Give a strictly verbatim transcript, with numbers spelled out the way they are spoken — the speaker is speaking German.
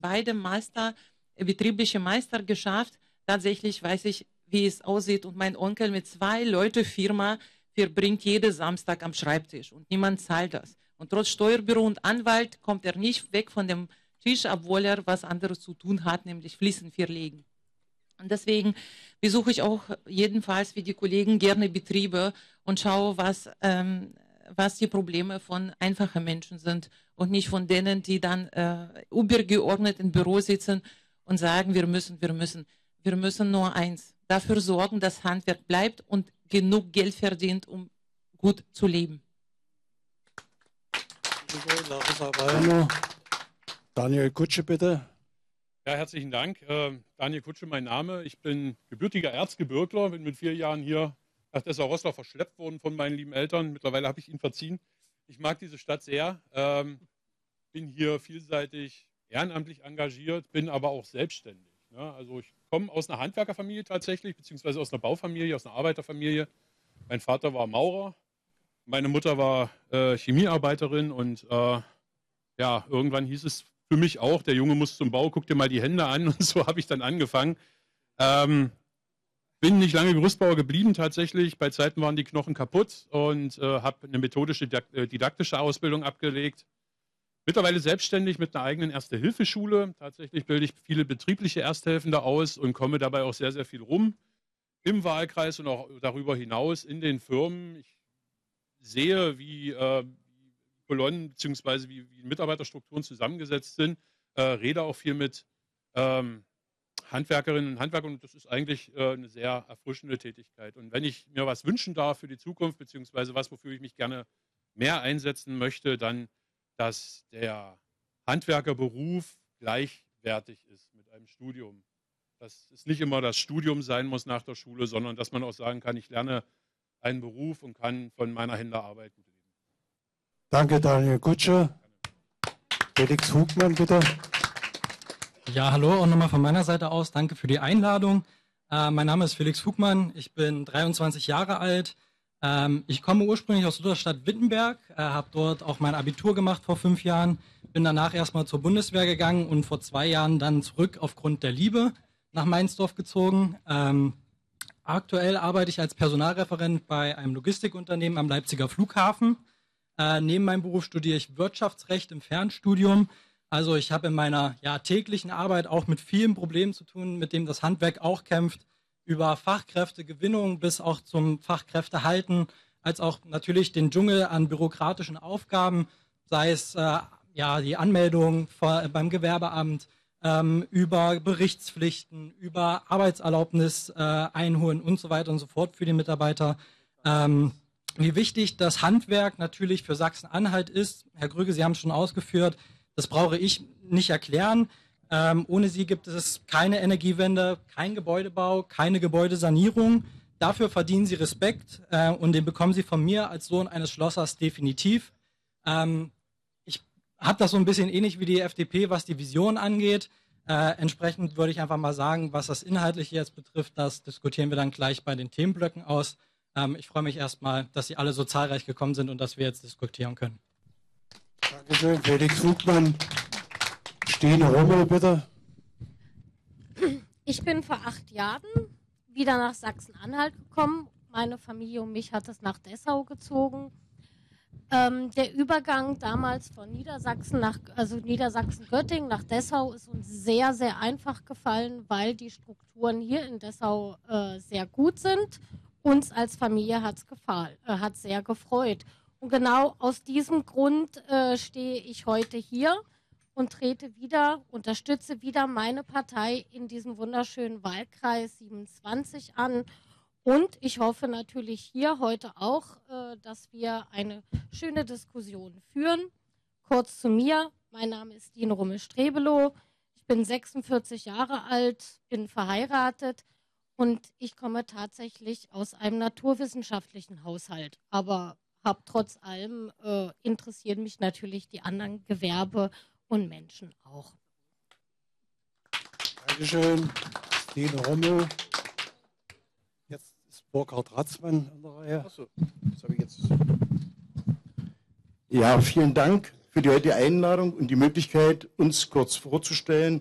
beide Meister, äh, betriebliche Meister geschafft. Tatsächlich weiß ich, wie es aussieht. Und mein Onkel mit zwei Leute Firma verbringt jeden Samstag am Schreibtisch. Und niemand zahlt das. Und trotz Steuerbüro und Anwalt kommt er nicht weg von dem Tisch, obwohl er was anderes zu tun hat, nämlich Fliesen verlegen. Und deswegen besuche ich auch jedenfalls wie die Kollegen gerne Betriebe und schaue, was, ähm, was die Probleme von einfachen Menschen sind und nicht von denen, die dann äh, übergeordnet im Büro sitzen und sagen, wir müssen, wir müssen. Wir müssen nur eins, dafür sorgen, dass Handwerk bleibt und genug Geld verdient, um gut zu leben. Daniel Kutsche, bitte. Ja, herzlichen Dank. Äh, Daniel Kutsche, mein Name. Ich bin gebürtiger Erzgebirgler, bin mit vier Jahren hier nach Dessau-Rosslau verschleppt worden von meinen lieben Eltern. Mittlerweile habe ich ihnen verziehen. Ich mag diese Stadt sehr, ähm, bin hier vielseitig ehrenamtlich engagiert, bin aber auch selbstständig. Ne? Also ich komme aus einer Handwerkerfamilie tatsächlich, beziehungsweise aus einer Baufamilie, aus einer Arbeiterfamilie. Mein Vater war Maurer, meine Mutter war äh, Chemiearbeiterin und äh, ja, irgendwann hieß es für mich auch, der Junge muss zum Bau, guck dir mal die Hände an und so habe ich dann angefangen. Ähm, bin nicht lange Gerüstbauer geblieben tatsächlich, bei Zeiten waren die Knochen kaputt und äh, habe eine methodische, didaktische Ausbildung abgelegt. Mittlerweile selbstständig mit einer eigenen Erste-Hilfe-Schule. Tatsächlich bilde ich viele betriebliche Ersthelfende aus und komme dabei auch sehr, sehr viel rum im Wahlkreis und auch darüber hinaus in den Firmen. Ich sehe, wie äh, Kolonnen bzw. wie, wie Mitarbeiterstrukturen zusammengesetzt sind, äh, rede auch viel mit ähm, Handwerkerinnen und Handwerkern und das ist eigentlich äh, eine sehr erfrischende Tätigkeit. Und wenn ich mir was wünschen darf für die Zukunft, beziehungsweise was, wofür ich mich gerne mehr einsetzen möchte, dann, dass der Handwerkerberuf gleichwertig ist mit einem Studium. Dass es nicht immer das Studium sein muss nach der Schule, sondern dass man auch sagen kann, ich lerne einen Beruf und kann von meiner Hände arbeiten. Danke, Daniel Kutsche. Felix Hugmann, bitte. Ja, hallo, auch nochmal von meiner Seite aus. Danke für die Einladung. Äh, mein Name ist Felix Hugmann. Ich bin dreiundzwanzig Jahre alt. Ähm, ich komme ursprünglich aus Lutherstadt Wittenberg, äh, habe dort auch mein Abitur gemacht vor fünf Jahren, bin danach erstmal zur Bundeswehr gegangen und vor zwei Jahren dann zurück aufgrund der Liebe nach Meinsdorf gezogen. Ähm, aktuell arbeite ich als Personalreferent bei einem Logistikunternehmen am Leipziger Flughafen. Äh, neben meinem Beruf studiere ich Wirtschaftsrecht im Fernstudium. Also ich habe in meiner ja, täglichen Arbeit auch mit vielen Problemen zu tun, mit denen das Handwerk auch kämpft, über Fachkräftegewinnung bis auch zum Fachkräftehalten, als auch natürlich den Dschungel an bürokratischen Aufgaben, sei es äh, ja, die Anmeldung vor, beim Gewerbeamt, ähm, über Berichtspflichten, über Arbeitserlaubnis äh, einholen und so weiter und so fort für die Mitarbeiter. Ähm, wie wichtig das Handwerk natürlich für Sachsen-Anhalt ist, Herr Grüge, Sie haben es schon ausgeführt, das brauche ich nicht erklären. Ähm, ohne sie gibt es keine Energiewende, kein Gebäudebau, keine Gebäudesanierung. Dafür verdienen sie Respekt äh, und den bekommen sie von mir als Sohn eines Schlossers definitiv. Ähm, ich habe das so ein bisschen ähnlich wie die F D P, was die Vision angeht. Äh, entsprechend würde ich einfach mal sagen, was das Inhaltliche jetzt betrifft, das diskutieren wir dann gleich bei den Themenblöcken aus. Ähm, ich freue mich erstmal, dass Sie alle so zahlreich gekommen sind und dass wir jetzt diskutieren können. Dankeschön, Felix Hugmann. Stine Rommel, bitte. Ich bin vor acht Jahren wieder nach Sachsen-Anhalt gekommen. Meine Familie und mich hat es nach Dessau gezogen. Ähm, der Übergang damals von Niedersachsen nach, also Niedersachsen-Göttingen nach Dessau ist uns sehr, sehr einfach gefallen, weil die Strukturen hier in Dessau äh, sehr gut sind. Uns als Familie hat es gefallen, äh, hat sehr gefreut. Und genau aus diesem Grund äh, stehe ich heute hier und trete wieder, unterstütze wieder meine Partei in diesem wunderschönen Wahlkreis siebenundzwanzig an. Und ich hoffe natürlich hier heute auch, äh, dass wir eine schöne Diskussion führen. Kurz zu mir, mein Name ist Stine Rummel-Strebelow, ich bin sechsundvierzig Jahre alt, bin verheiratet und ich komme tatsächlich aus einem naturwissenschaftlichen Haushalt, aber habe trotz allem, äh, interessieren mich natürlich die anderen Gewerbe und Menschen auch. Dankeschön, Stine Rommel. Jetzt ist Burkhard Ratzmann an der Reihe. Achso, das habe ich jetzt. Ja, vielen Dank für die heutige Einladung und die Möglichkeit, uns kurz vorzustellen.